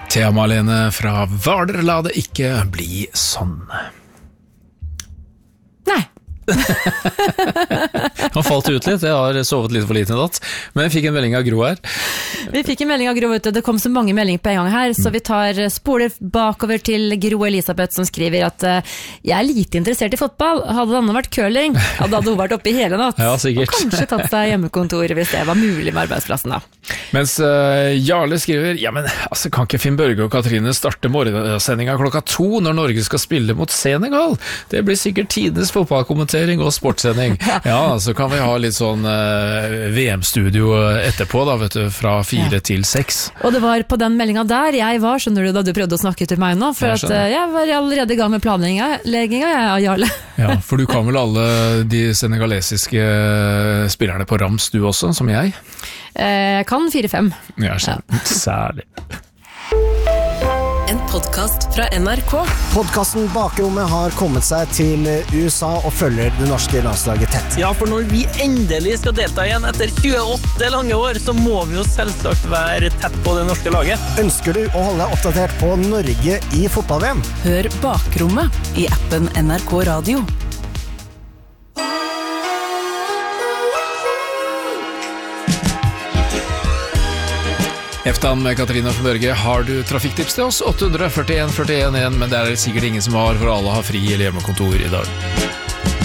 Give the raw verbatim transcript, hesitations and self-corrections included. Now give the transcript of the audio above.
Thea Malene fra Hvaler, la det ikke bli sånn. Nei. Han falt ut litt, jeg har sovet litt for lite i natt, men jeg fikk en melding av Gro her. Vi fikk en melding av Gro, det kom så mange meldinger på en gang her, så vi tar spoler bakover til Gro Elisabeth som skriver at uh, jeg er lite interessert i fotball, hadde det annet vært curling, hadde hun vært oppe i hele natt, ja, sikkert. Og kanskje tatt seg hjemmekontor hvis det var mulig med arbeidsplassen da. Mens uh, Jarle skriver, ja men altså, kan ikke Finn Børge og Katrine starte morgensendinga klokka to når Norge skal spille mot Senegal? Det blir sikkert tidenes fotballkommentering og sportssending. Ja, så kan vi ha litt sånn uh, V M-studio etterpå da, vet du, fra fire ja. til seks. Og det var på den meldinga der jeg var, skjønner du, da du prøvde å snakke til meg nå, for jeg at uh, jeg var allerede i gang med planlegginga, ja, Jarle. Ja, for du kan vel alle de senegalesiske spillerne på rams du også, som jeg? Jeg kan fire-fem. Ja, ja. Særlig. En podcast fra N R K. Podcasten Bakrommet har kommet seg til U S A og følger det norske landslaget tett. Ja, for når vi endelig skal delta igjen etter tjueåtte lange år, så må vi jo selvsagt være tett på det norske laget. Ønsker du å holde deg oppdatert på Norge i fotball-V M? Hør Bakrommet i appen N R K Radio. Eftan med Katrine og Børge, har du trafikktips til oss? åtte ført en ført en en, men det er det sikkert ingen som har, for alle har fri eller hjemmekontor i dag.